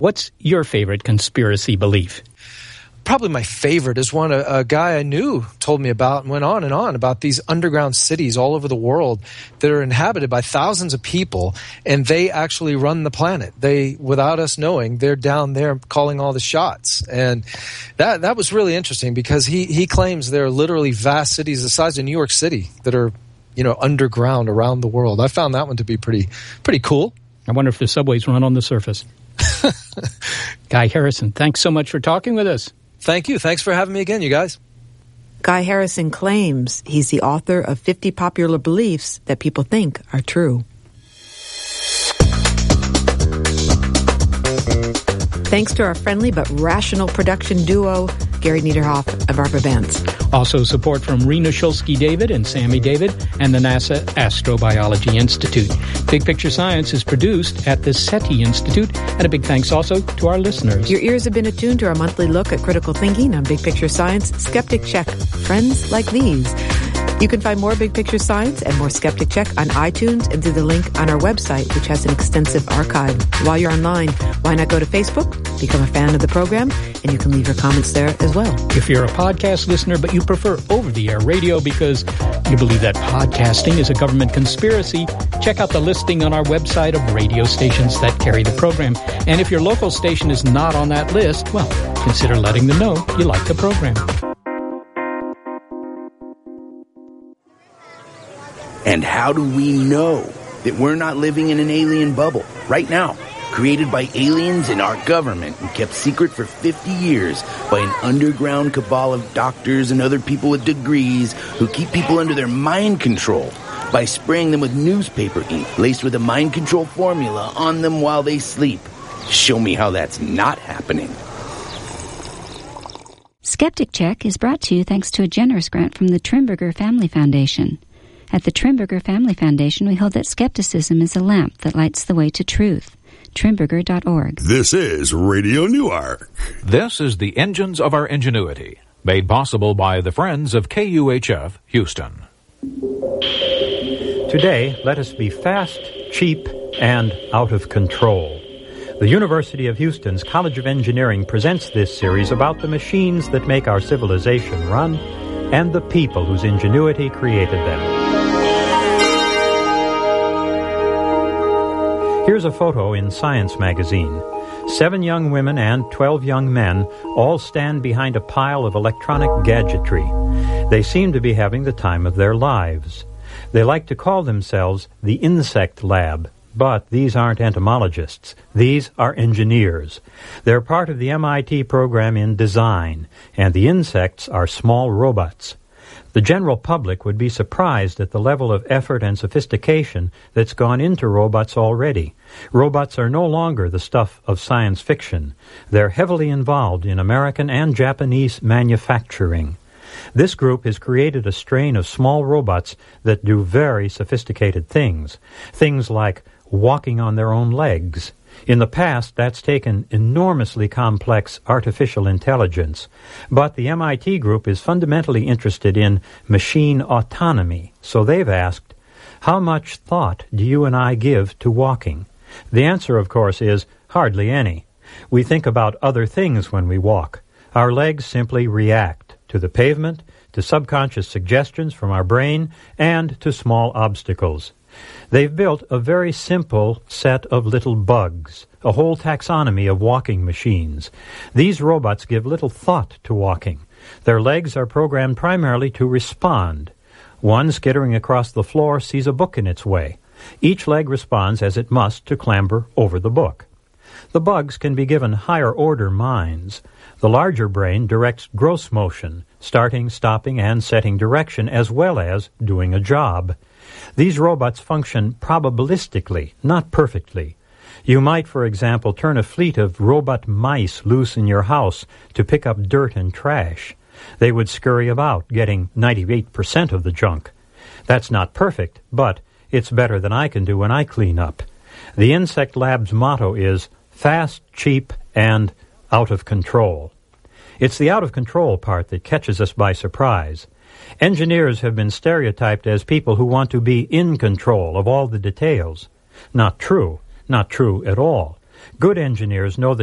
What's your favorite conspiracy belief? Probably my favorite is one a guy I knew told me about and went on and on about these underground cities all over the world that are inhabited by thousands of people, and they actually run the planet. They, without us knowing, they're down there calling all the shots. And that was really interesting because he claims there are literally vast cities the size of New York City that are, underground around the world. I found that one to be pretty cool. I wonder if the subways run on the surface. Guy Harrison, thanks so much for talking with us. Thank you. Thanks for having me again, you guys. Guy Harrison claims he's the author of 50 popular beliefs that people think are true. Thanks to our friendly but rational production duo, Gary Niederhoff and Barbara Vance. Also support from Rena Shulsky-David and Sammy David and the NASA Astrobiology Institute. Big Picture Science is produced at the SETI Institute, and a big thanks also to our listeners. Your ears have been attuned to our monthly look at critical thinking on Big Picture Science, Skeptic Check, Friends Like These. You can find more Big Picture Science and more Skeptic Check on iTunes and through the link on our website, which has an extensive archive. While you're online, why not go to Facebook, become a fan of the program, and you can leave your comments there as well. If you're a podcast listener but you prefer over-the-air radio because you believe that podcasting is a government conspiracy, check out the listing on our website of radio stations that carry the program. And if your local station is not on that list, well, consider letting them know you like the program. And how do we know that we're not living in an alien bubble right now, created by aliens in our government and kept secret for 50 years by an underground cabal of doctors and other people with degrees who keep people under their mind control by spraying them with newspaper ink laced with a mind control formula on them while they sleep? Show me how that's not happening. Skeptic Check is brought to you thanks to a generous grant from the Trimberger Family Foundation. At the Trimberger Family Foundation, we hold that skepticism is a lamp that lights the way to truth. Trimberger.org. This is Radio Newark. This is the Engines of Our Ingenuity, made possible by the Friends of KUHF Houston. Today, let us be fast, cheap, and out of control. The University of Houston's College of Engineering presents this series about the machines that make our civilization run and the people whose ingenuity created them. Here's a photo in Science magazine. 7 young women and 12 young men all stand behind a pile of electronic gadgetry. They seem to be having the time of their lives. They like to call themselves the Insect Lab, but these aren't entomologists. These are engineers. They're part of the MIT program in design, and the insects are small robots. The general public would be surprised at the level of effort and sophistication that's gone into robots already. Robots are no longer the stuff of science fiction. They're heavily involved in American and Japanese manufacturing. This group has created a strain of small robots that do very sophisticated things. Things like walking on their own legs. In the past, that's taken enormously complex artificial intelligence. But the MIT group is fundamentally interested in machine autonomy. So they've asked, how much thought do you and I give to walking? The answer, of course, is hardly any. We think about other things when we walk. Our legs simply react to the pavement, to subconscious suggestions from our brain, and to small obstacles. They've built a very simple set of little bugs, a whole taxonomy of walking machines. These robots give little thought to walking. Their legs are programmed primarily to respond. One skittering across the floor sees a book in its way. Each leg responds as it must to clamber over the book. The bugs can be given higher-order minds. The larger brain directs gross motion, starting, stopping, and setting direction, as well as doing a job. These robots function probabilistically, not perfectly. You might, for example, turn a fleet of robot mice loose in your house to pick up dirt and trash. They would scurry about, getting 98% of the junk. That's not perfect, but it's better than I can do when I clean up. The Insect Lab's motto is fast, cheap, and out of control. It's the out of control part that catches us by surprise. Engineers have been stereotyped as people who want to be in control of all the details. Not true. Not true at all. Good engineers know that